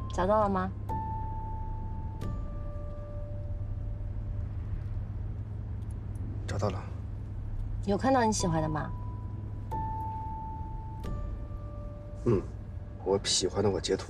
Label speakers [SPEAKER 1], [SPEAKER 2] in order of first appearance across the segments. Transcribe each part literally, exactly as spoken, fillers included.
[SPEAKER 1] 找到了吗？
[SPEAKER 2] 找到了。
[SPEAKER 1] 有看到你喜欢的吗？
[SPEAKER 2] 嗯，我喜欢的我截图。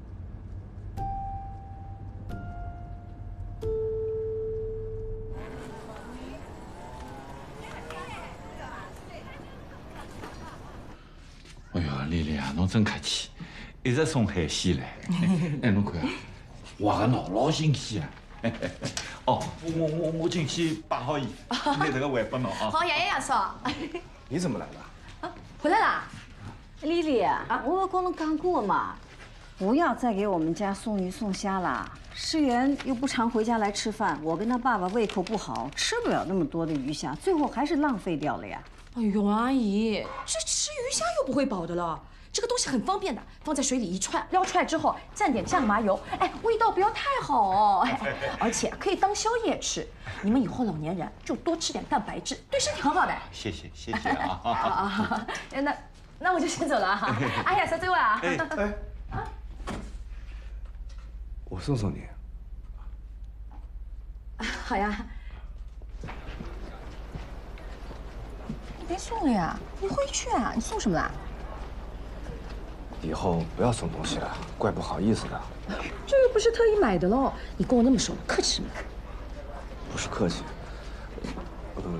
[SPEAKER 3] 哎哟，丽丽啊，侬真客气，一直送海鲜来。哎，侬看啊，画个老老新鲜啊！哦，我我我我进去摆好伊，拿这个还拨侬啊。
[SPEAKER 4] 好，爷爷爷嫂，
[SPEAKER 2] 你怎么来的？
[SPEAKER 4] 啊，回来啦。
[SPEAKER 5] 丽丽啊，我跟侬讲过嘛，不要再给我们家送鱼送虾啦。世源又不常回家来吃饭，我跟他爸爸胃口不好，吃不了那么多的鱼虾，最后还是浪费掉了呀。
[SPEAKER 4] 哎呦，阿姨，这吃鱼虾又不会饱的了。这个东西很方便的，放在水里一串，捞出来之后蘸点酱麻油，哎，味道不要太好哦，而且可以当宵夜吃。你们以后老年人就多吃点蛋白质，对身体很好的。
[SPEAKER 3] 谢谢谢谢啊！
[SPEAKER 4] 啊啊，那那我就先走了哈。哎呀，小醉味啊！
[SPEAKER 2] 哎哎，我送送你。
[SPEAKER 4] 好呀。你别送了呀，你回去啊！你送什么啦？
[SPEAKER 2] 以后不要送东西了，怪不好意思的。
[SPEAKER 4] 这又不是特意买的喽，你跟我那么熟，客气什么？
[SPEAKER 2] 不是客气，嗯，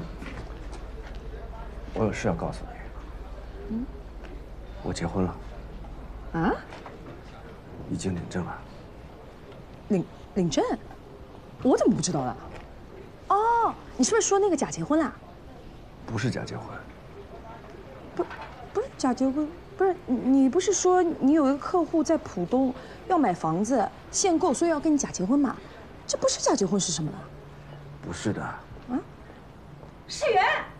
[SPEAKER 2] 我有事要告诉你。嗯，我结婚了。
[SPEAKER 4] 啊？
[SPEAKER 2] 已经领证了。
[SPEAKER 4] 领领证？我怎么不知道了？哦，你是不是说那个假结婚啦？
[SPEAKER 2] 不是假结婚。
[SPEAKER 4] 不，不是假结婚。不是你，你不是说你有一个客户在浦东要买房子限购，所以要跟你假结婚吗？这不是假结婚是什么了？
[SPEAKER 2] 不是的。
[SPEAKER 4] 啊？世源。